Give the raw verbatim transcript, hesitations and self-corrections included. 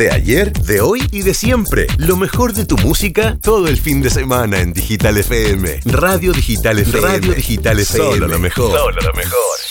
De ayer, de hoy y de siempre. Lo mejor de tu música todo el fin de semana en Digital F M. Radio Digital F M. Radio Digital F M. Solo lo mejor. Solo lo mejor.